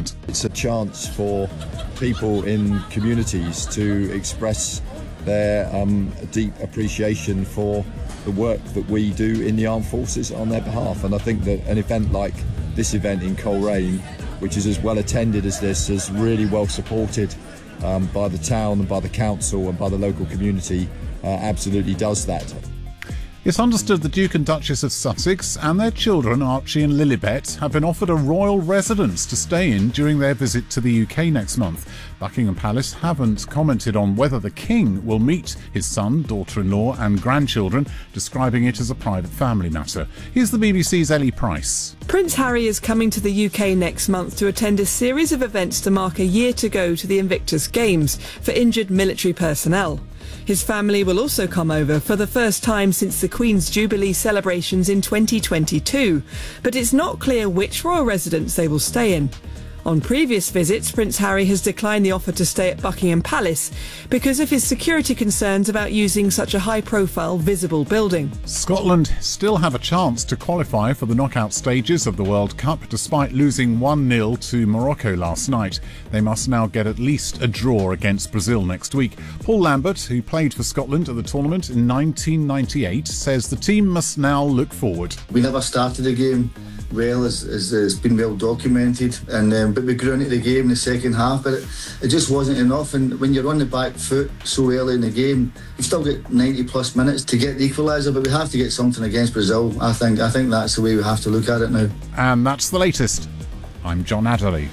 Scotland. It's a chance for people in communities to express their deep appreciation for the work that we do in the armed forces on their behalf. And I think that an event like this event in Coleraine, which is as well attended as this, is really well supported by the town and by the council and by the local community, absolutely does that. It's understood the Duke and Duchess of Sussex and their children, Archie and Lilibet, have been offered a royal residence to stay in during their visit to the UK next month. Buckingham Palace haven't commented on whether the King will meet his son, daughter-in-law and grandchildren, describing it as a private family matter. Here's the BBC's Ellie Price. Prince Harry is coming to the UK next month to attend a series of events to mark a year to go to the Invictus Games for injured military personnel. His family will also come over for the first time since the Queen's Jubilee celebrations in 2022, but it's not clear which royal residence they will stay in. On previous visits, Prince Harry has declined the offer to stay at Buckingham Palace because of his security concerns about using such a high-profile, visible building. Scotland still have a chance to qualify for the knockout stages of the World Cup despite losing 1-0 to Morocco last night. They must now get at least a draw against Brazil next week. Paul Lambert, who played for Scotland at the tournament in 1998, says the team must now look forward. We never started the game well, as it's been well documented, and but we grew into the game in the second half, but it just wasn't enough. And when you're on the back foot so early in the game, you've still got 90 plus minutes to get the equaliser, but we have to get something against Brazil. I think that's the way we have to look at it now. And that's the latest. I'm John Adderley.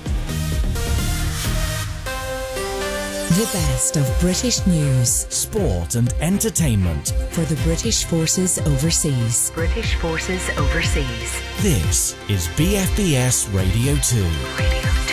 The best of British news, sport and entertainment for the British Forces Overseas. British Forces Overseas. This is BFBS Radio 2. Radio 2.